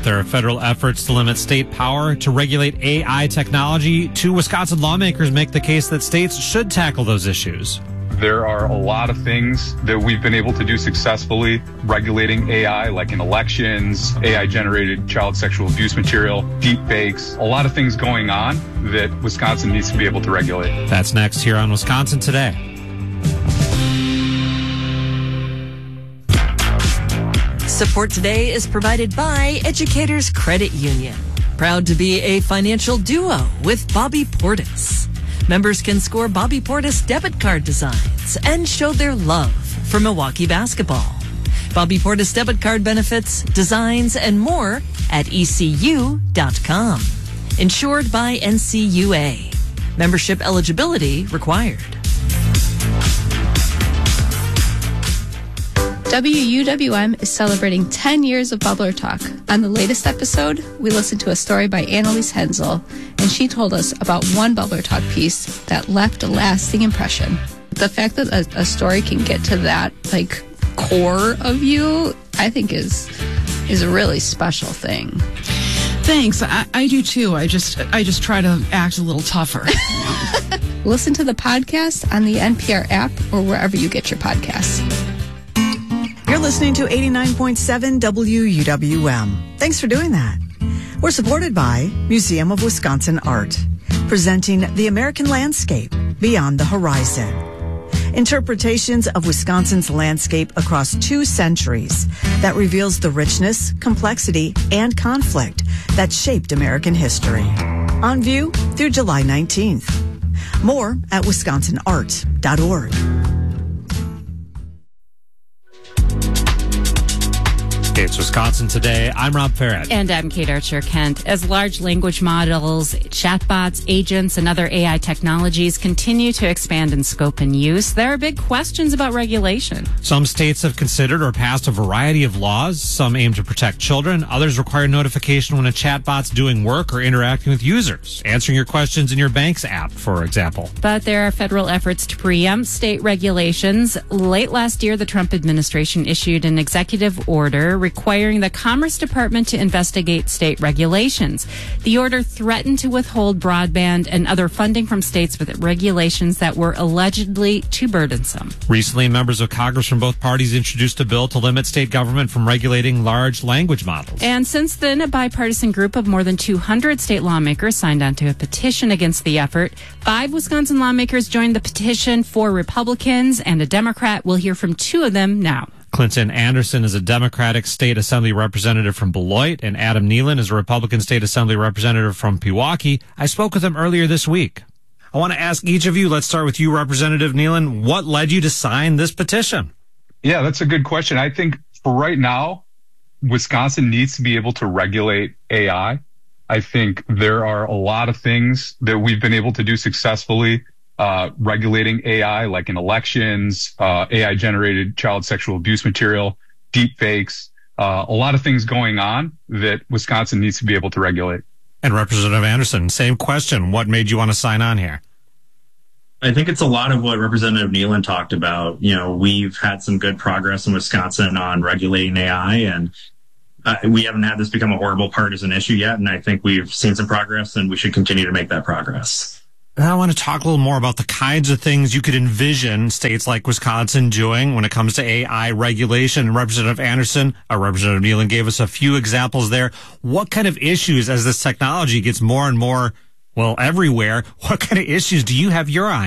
There are federal efforts to limit state power to regulate AI technology. Two Wisconsin lawmakers make the case that states should tackle those issues. There are a lot of things that we've been able to do successfully regulating AI, like in elections, AI-generated child sexual abuse material, deep fakes, a lot of things going on that Wisconsin needs to be able to regulate. That's next here on Wisconsin Today. Support today is provided by Educators Credit Union. Proud to be a financial duo with Bobby Portis. Members can score Bobby Portis debit card designs and show their love for Milwaukee basketball. Bobby Portis debit card benefits, designs, and more at ECU.com. Insured by NCUA. Membership eligibility required. WUWM is celebrating 10 years of Bubbler Talk. On the latest episode, we listened to a story by Annalise Hensel, and she told us about one Bubbler Talk piece that left a lasting impression. The fact that a story can get to that, core of you, I think is a really special thing. Thanks. I do too. I just try to act a little tougher. Listen to the podcast on the NPR app or wherever you get your podcasts. You're listening to 89.7 WUWM. Thanks for doing that. We're supported by Museum of Wisconsin Art, presenting The American Landscape Beyond the Horizon. Interpretations of Wisconsin's landscape across 2 centuries that reveals the richness, complexity, and conflict that shaped American history. On view through July 19th. More at wisconsinart.org. It's Wisconsin Today. I'm Rob Farrett. And I'm Kate Archer-Kent. As large language models, chatbots, agents, and other AI technologies continue to expand in scope and use, there are big questions about regulation. Some states have considered or passed a variety of laws. Some aim to protect children. Others require notification when a chatbot's doing work or interacting with users, answering your questions in your bank's app, for example. But there are federal efforts to preempt state regulations. Late last year, the Trump administration issued an executive order requiring the Commerce Department to investigate state regulations. The order threatened to withhold broadband and other funding from states with regulations that were allegedly too burdensome. Recently, members of Congress from both parties introduced a bill to limit state government from regulating large language models. And since then, a bipartisan group of more than 200 state lawmakers signed on to a petition against the effort. 5 Wisconsin lawmakers joined the petition, 4 Republicans and a Democrat. We'll hear from 2 of them now. Clinton Anderson is a Democratic State Assembly representative from Beloit, and Adam Nealon is a Republican State Assembly representative from Pewaukee. I spoke with them earlier this week. I want to ask each of you, let's start with you, Representative Nealon, what led you to sign this petition? Yeah, that's a good question. I think for right now, Wisconsin needs to be able to regulate AI. I think there are a lot of things that we've been able to do successfully regulating AI, like in elections, AI-generated child sexual abuse material, deep fakes, a lot of things going on that Wisconsin needs to be able to regulate. And Representative Anderson, same question. What made you want to sign on here? I think it's a lot of what Representative Nealon talked about. You know, we've had some good progress in Wisconsin on regulating AI, and we haven't had this become a horrible partisan issue yet. And I think we've seen some progress, and we should continue to make that progress. I want to talk a little more about the kinds of things you could envision states like Wisconsin doing when it comes to AI regulation. Representative Anderson, Representative Nealon gave us a few examples there. What kind of issues, as this technology gets more and more, everywhere, what kind of issues do you have your eye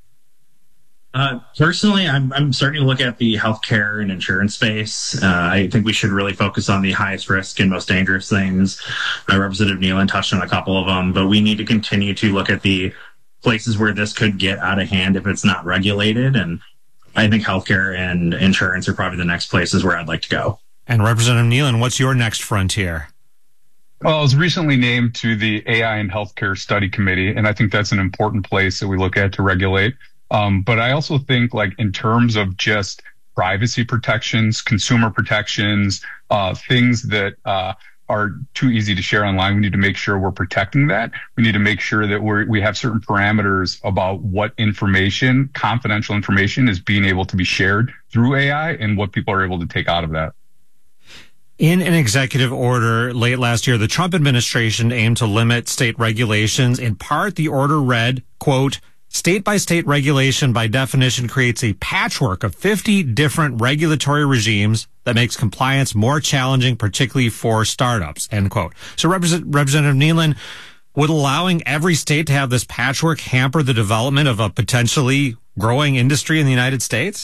on? Personally, I'm starting to look at the healthcare and insurance space. I think we should really focus on the highest risk and most dangerous things. Representative Nealon touched on a couple of them, but we need to continue to look at the places where this could get out of hand if it's not regulated. And I think healthcare and insurance are probably the next places where I'd like to go. And Representative Nealon, what's your next frontier? Well, I was recently named to the AI and Healthcare Study Committee, and I think that's an important place that we look at to regulate. But I also think, in terms of just privacy protections, consumer protections, things that are too easy to share online, we need to make sure we're protecting that. We need to make sure that we have certain parameters about what information, confidential information, is being able to be shared through AI and what people are able to take out of that. In an executive order late last year, the Trump administration aimed to limit state regulations. In part, the order read, quote, state-by-state regulation by definition creates a patchwork of 50 different regulatory regimes that makes compliance more challenging, particularly for startups, end quote. So Representative Nealon, would allowing every state to have this patchwork hamper the development of a potentially growing industry in the United States?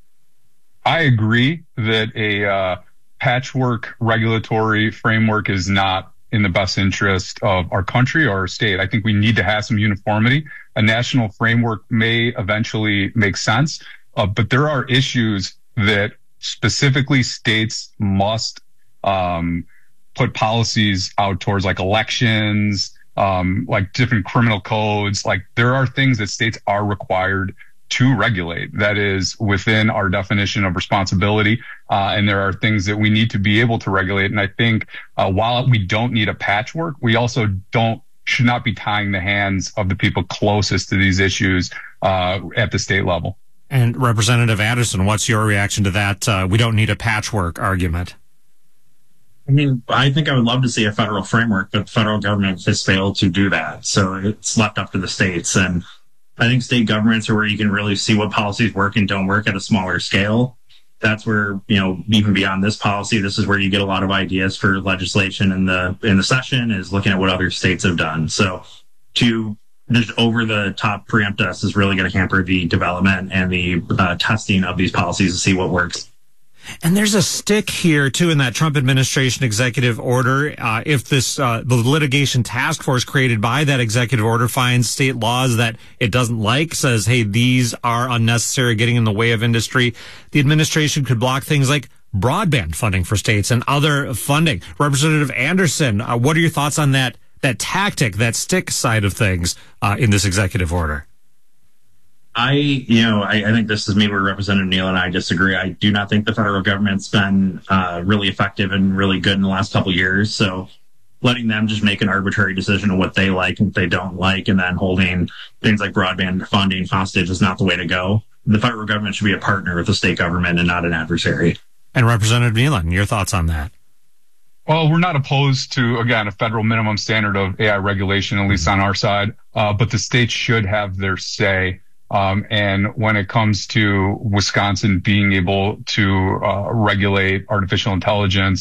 I agree that a patchwork regulatory framework is not in the best interest of our country or our state. I think we need to have some uniformity. A national framework may eventually make sense, but there are issues that specifically states must put policies out towards, like elections, like different criminal codes. Like there are things that states are required to regulate that is within our definition of responsibility. And there are things that we need to be able to regulate. And I think while we don't need a patchwork, we also should not be tying the hands of the people closest to these issues at the state level. And Representative Anderson, what's your reaction to that? We don't need a patchwork argument. I mean, I think I would love to see a federal framework, but the federal government has failed to do that. So it's left up to the states. And I think state governments are where you can really see what policies work and don't work at a smaller scale. That's where, even beyond this policy, this is where you get a lot of ideas for legislation in the session, is looking at what other states have done. So to just over the top preempt us is really going to hamper the development and the testing of these policies to see what works. And there's a stick here, too, in that Trump administration executive order. If the litigation task force created by that executive order finds state laws that it doesn't like, says, hey, these are unnecessary, getting in the way of industry, the administration could block things like broadband funding for states and other funding. Representative Anderson, what are your thoughts on that tactic, that stick side of things in this executive order? I think this is maybe where Representative Neal and I disagree. I do not think the federal government's been really effective and really good in the last couple of years. So letting them just make an arbitrary decision on what they like and what they don't like, and then holding things like broadband funding hostage is not the way to go. The federal government should be a partner with the state government and not an adversary. And Representative Nealon, your thoughts on that? Well, we're not opposed to, again, a federal minimum standard of AI regulation, at least on our side, but the states should have their say. And when it comes to Wisconsin being able to regulate artificial intelligence,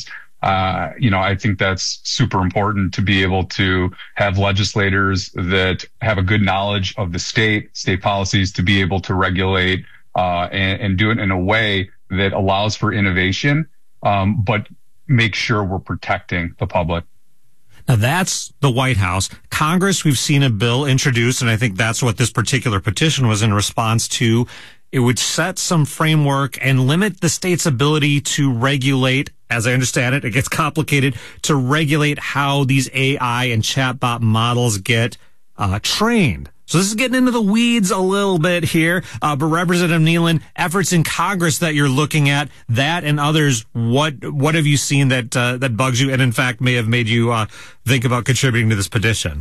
I think that's super important to be able to have legislators that have a good knowledge of the state policies to be able to regulate and do it in a way that allows for innovation, but make sure we're protecting the public. Now, that's the White House. Congress, we've seen a bill introduced, and I think that's what this particular petition was in response to. It would set some framework and limit the state's ability to regulate, as I understand it, it gets complicated, to regulate how these AI and chatbot models get trained. So this is getting into the weeds a little bit here, but Representative Nealon, efforts in Congress that you're looking at, that and others, what have you seen that bugs you, and in fact may have made you think about contributing to this petition?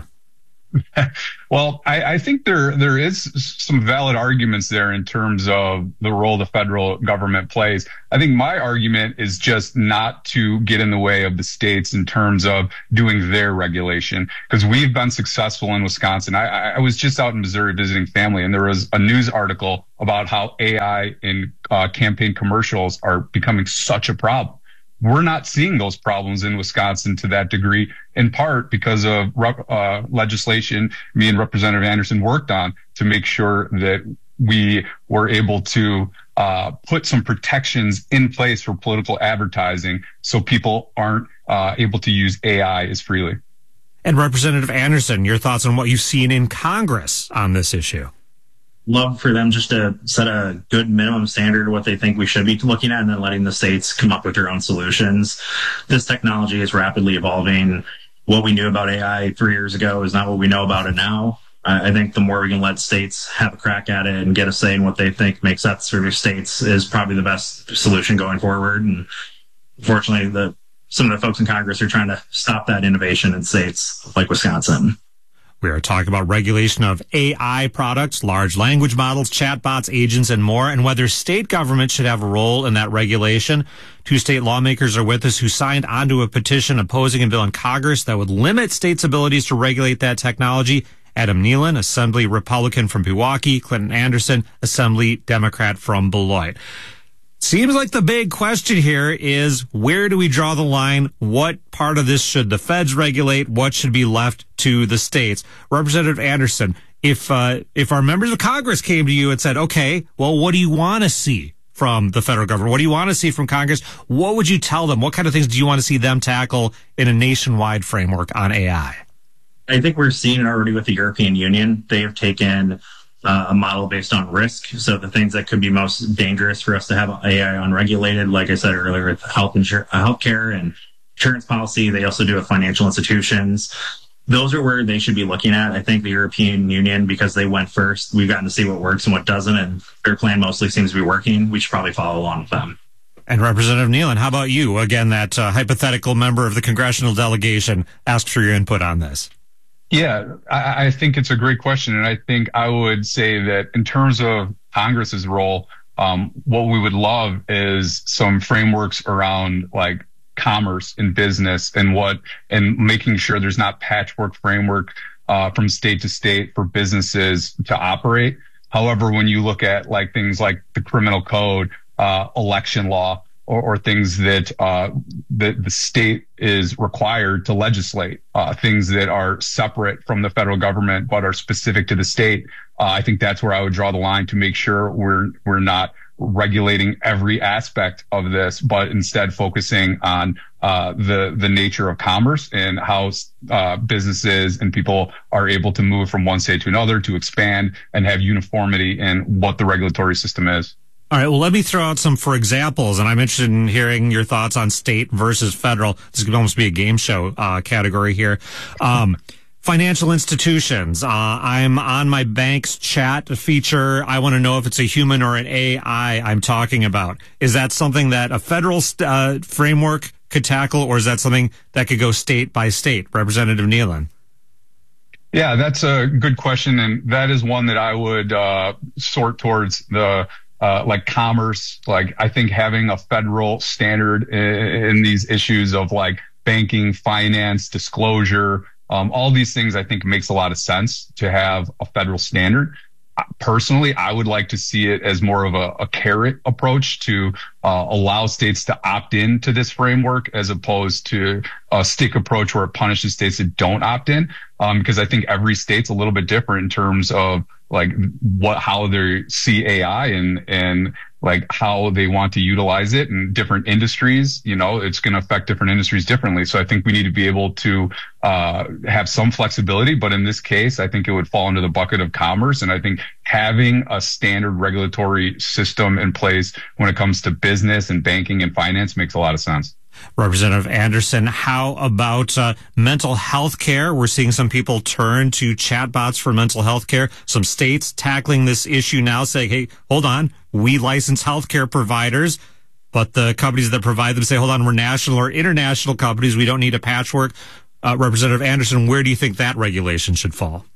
Well, I think there is some valid arguments there in terms of the role the federal government plays. I think my argument is just not to get in the way of the states in terms of doing their regulation, because we've been successful in Wisconsin. I was just out in Missouri visiting family, and there was a news article about how AI in campaign commercials are becoming such a problem. We're not seeing those problems in Wisconsin to that degree, in part because of legislation me and Representative Anderson worked on to make sure that we were able to put some protections in place for political advertising so people aren't able to use AI as freely. And Representative Anderson, your thoughts on what you've seen in Congress on this issue? Love for them just to set a good minimum standard of what they think we should be looking at, and then letting the states come up with their own solutions. This technology is rapidly evolving. What we knew about AI 3 years ago is not what we know about it now. I think the more we can let states have a crack at it and get a say in what they think makes sense for their states is probably the best solution going forward. And unfortunately, some of the folks in Congress are trying to stop that innovation in states like Wisconsin. We are talking about regulation of AI products, large language models, chatbots, agents, and more, and whether state government should have a role in that regulation. 2 state lawmakers are with us who signed onto a petition opposing a bill in Congress that would limit states' abilities to regulate that technology. Adam Nealon, Assembly Republican from Pewaukee, Clinton Anderson, Assembly Democrat from Beloit. Seems like the big question here is, where do we draw the line? What part of this should the feds regulate? What should be left to the states? Representative Anderson, if our members of Congress came to you and said, okay, well, what do you want to see from the federal government? What do you want to see from Congress? What would you tell them? What kind of things do you want to see them tackle in a nationwide framework on AI? I think we're seeing it already with the European Union. They have taken a model based on risk. So the things that could be most dangerous for us to have AI unregulated, like I said earlier, with healthcare and insurance policy. They also do it with financial institutions. Those are where they should be looking at. I think the European Union, because they went first, we've gotten to see what works and what doesn't, and their plan mostly seems to be working. We should probably follow along with them. And Representative Nealon, how about you? Again, that hypothetical member of the congressional delegation asked for your input on this. Yeah, I think it's a great question. And I think I would say that in terms of Congress's role, what we would love is some frameworks around like commerce and business and making sure there's not patchwork framework from state to state for businesses to operate. However, when you look at like things like the criminal code, election law, or things that the state is required to legislate, things that are separate from the federal government but are specific to the state. I think that's where I would draw the line to make sure we're not regulating every aspect of this, but instead focusing on the nature of commerce and how businesses and people are able to move from one state to another, to expand and have uniformity in what the regulatory system is. All right, well, let me throw out some for examples, and I'm interested in hearing your thoughts on state versus federal. This could almost be a game show category here. Financial institutions. I'm on my bank's chat feature. I want to know if it's a human or an AI I'm talking about. Is that something that a federal framework could tackle, or is that something that could go state by state? Representative Nealon. Yeah, that's a good question, and that is one that I would sort towards the like commerce. Like, I think having a federal standard in these issues of like banking, finance, disclosure, all these things, I think makes a lot of sense to have a federal standard. Personally, I would like to see it as more of a carrot approach to allow states to opt in to this framework, as opposed to a stick approach where it punishes states that don't opt in. Because I think every state's a little bit different in terms of like how they see AI and like how they want to utilize it in different industries. You know, it's going to affect different industries differently. So I think we need to be able to have some flexibility. But in this case, I think it would fall into the bucket of commerce. And I think having a standard regulatory system in place when it comes to business and banking and finance makes a lot of sense. Representative Anderson, how about mental health care? We're seeing some people turn to chatbots for mental health care. Some states tackling this issue now, saying, hey, hold on, we license healthcare providers, but the companies that provide them say, hold on, we're national or international companies. We don't need a patchwork. Representative Anderson, where do you think that regulation should fall?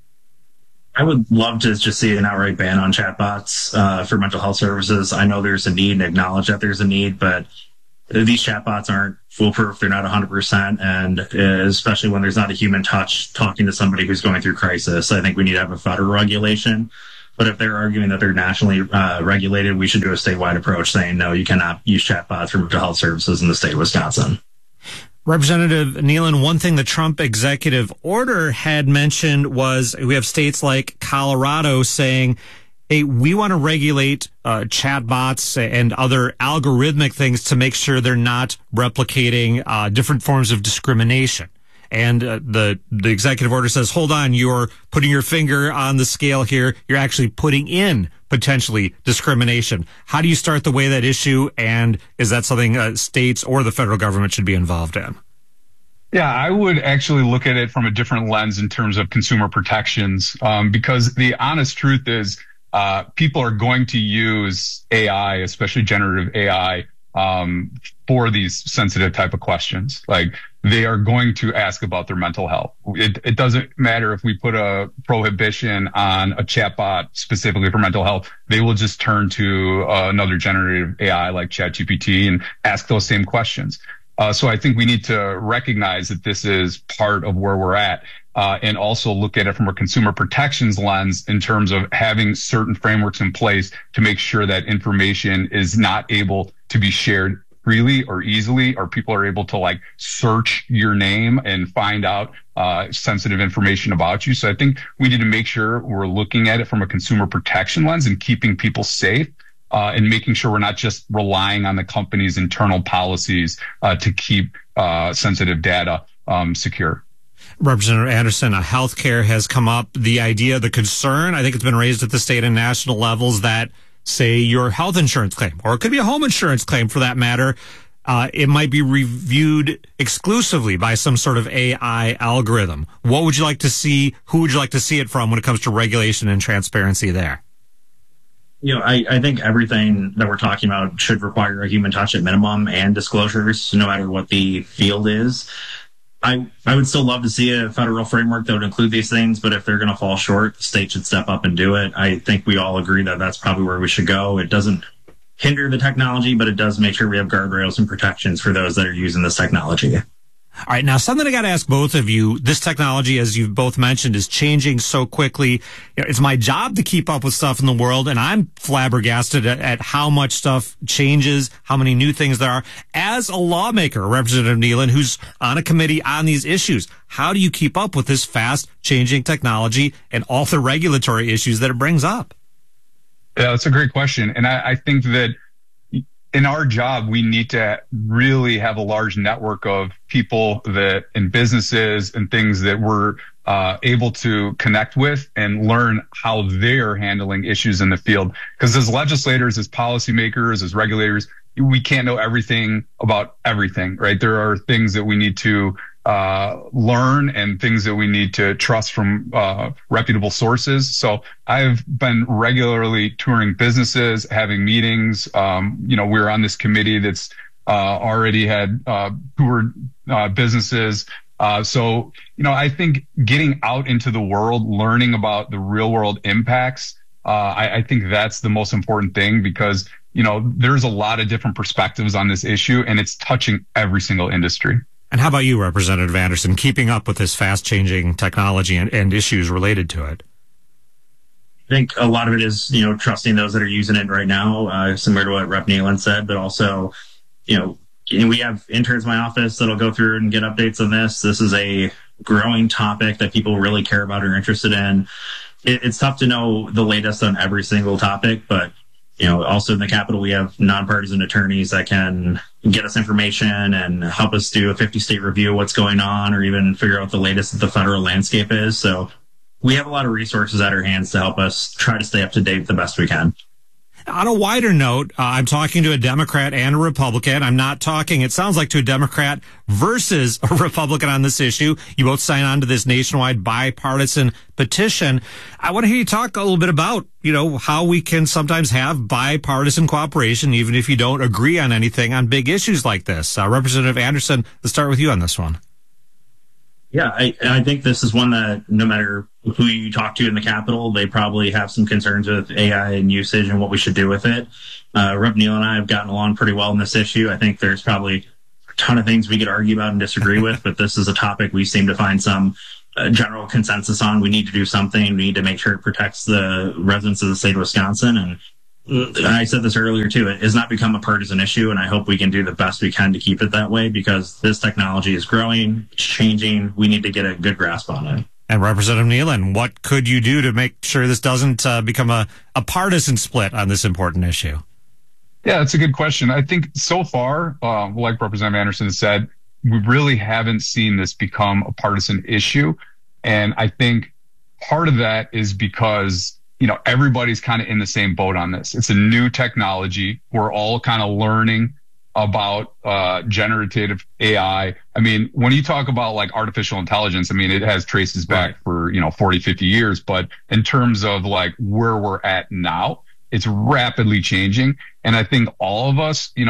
I would love to just see an outright ban on chatbots for mental health services. I know there's a need and acknowledge that there's a need, but these chatbots aren't foolproof. They're not 100%. And especially when there's not a human touch talking to somebody who's going through crisis, I think we need to have a federal regulation. But if they're arguing that they're nationally regulated, we should do a statewide approach saying, no, you cannot use chatbots for mental health services in the state of Wisconsin. Representative Nealon, one thing the Trump executive order had mentioned was we have states like Colorado saying, hey, we want to regulate chatbots and other algorithmic things to make sure they're not replicating different forms of discrimination. And the executive order says, hold on, you're putting your finger on the scale here. You're actually putting in potentially discrimination. How do you start the way that issue? And is that something states or the federal government should be involved in? Yeah, I would actually look at it from a different lens in terms of consumer protections, because the honest truth is people are going to use AI, especially generative AI, for these sensitive type of questions. Like, they are going to ask about their mental health. It doesn't matter if we put a prohibition on a chatbot specifically for mental health. They will just turn to another generative AI like ChatGPT and ask those same questions. So I think we need to recognize that this is part of where we're at, and also look at it from a consumer protections lens in terms of having certain frameworks in place to make sure that information is not able to be shared freely or easily, or people are able to like search your name and find out sensitive information about you. So I think we need to make sure we're looking at it from a consumer protection lens and keeping people safe, and making sure we're not just relying on the company's internal policies to keep sensitive data secure. Representative Anderson, healthcare has come up. The idea, the concern, I think it's been raised at the state and national levels that, say, your health insurance claim, or it could be a home insurance claim for that matter, it might be reviewed exclusively by some sort of AI algorithm. What would you like to see? Who would you like to see it from when it comes to regulation and transparency there? I think everything that we're talking about should require a human touch at minimum and disclosures, no matter what the field is. I would still love to see a federal framework that would include these things, but if they're going to fall short, the state should step up and do it. I think we all agree that that's probably where we should go. It doesn't hinder the technology, but it does make sure we have guardrails and protections for those that are using this technology. All right. Now, something I got to ask both of you. This technology, as you've both mentioned, is changing so quickly. It's my job to keep up with stuff in the world, and I'm flabbergasted at how much stuff changes, how many new things there are. As a lawmaker, Representative Nealon, who's on a committee on these issues, how do you keep up with this fast changing technology and all the regulatory issues that it brings up? Yeah, that's a great question. And I think that in our job, we need to really have a large network of people that in businesses and things that we're able to connect with and learn how they're handling issues in the field. Because as legislators, as policymakers, as regulators, we can't know everything about everything, right? There are things that we need to learn and things that we need to trust from reputable sources. So I've been regularly touring businesses, having meetings. We're on this committee that's already had toured businesses. So I think getting out into the world, learning about the real world impacts, I think that's the most important thing, because there's a lot of different perspectives on this issue, and it's touching every single industry. And how about you, Representative Anderson, keeping up with this fast-changing technology and issues related to it? I think a lot of it is, trusting those that are using it right now, similar to what Rep. Nealon said, but also, we have interns in my office that'll go through and get updates on this. This is a growing topic that people really care about or are interested in. It's tough to know the latest on every single topic, but also in the Capitol, we have nonpartisan attorneys that can get us information and help us do a 50-state review of what's going on, or even figure out the latest that the federal landscape is. So we have a lot of resources at our hands to help us try to stay up to date the best we can. On a wider note, I'm talking to a Democrat and a Republican. I'm not talking, it sounds like, to a Democrat versus a Republican on this issue. You both sign on to this nationwide bipartisan petition. I want to hear you talk a little bit about, how we can sometimes have bipartisan cooperation, even if you don't agree on anything on big issues like this. Representative Anderson, let's start with you on this one. Yeah, I think this is one that no matter who you talk to in the Capitol, they probably have some concerns with AI and usage and what we should do with it. Rep. Nealon and I have gotten along pretty well in this issue. I think there's probably a ton of things we could argue about and disagree with, but this is a topic we seem to find some general consensus on. We need to do something. We need to make sure it protects the residents of the state of Wisconsin. And I said this earlier too, it has not become a partisan issue, and I hope we can do the best we can to keep it that way, because this technology is growing, it's changing. We need to get a good grasp on it. And Representative Nealon, what could you do to make sure this doesn't become a partisan split on this important issue? Yeah, that's a good question. I think so far, like Representative Anderson said, we really haven't seen this become a partisan issue. And I think part of that is because everybody's kind of in the same boat on this. It's a new technology. We're all kind of learning about generative AI. I mean, when you talk about like artificial intelligence, I mean, it has traces back for, 40, 50 years. But in terms of like where we're at now, it's rapidly changing. And I think all of us,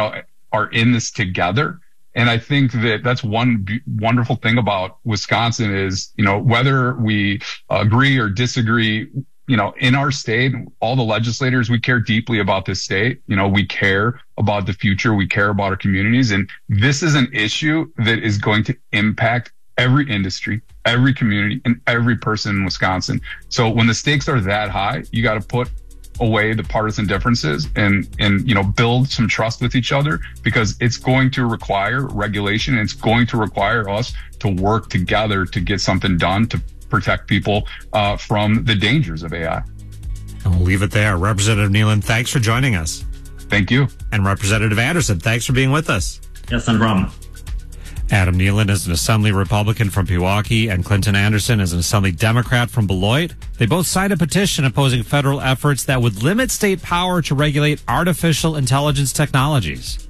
are in this together. And I think that that's one wonderful thing about Wisconsin is, whether we agree or disagree, in our state, all the legislators, we care deeply about this state. We care about the future. We care about our communities. And this is an issue that is going to impact every industry, every community, and every person in Wisconsin. So when the stakes are that high, you got to put away the partisan differences and build some trust with each other, because it's going to require regulation. And it's going to require us to work together to get something done to protect people from the dangers of AI. And we'll leave it there. Representative Nealon, thanks for joining us. Thank you. And Representative Anderson, thanks for being with us. Yes, no problem. Adam Nealon is an Assembly Republican from Pewaukee, and Clinton Anderson is an Assembly Democrat from Beloit. They both signed a petition opposing federal efforts that would limit state power to regulate artificial intelligence technologies.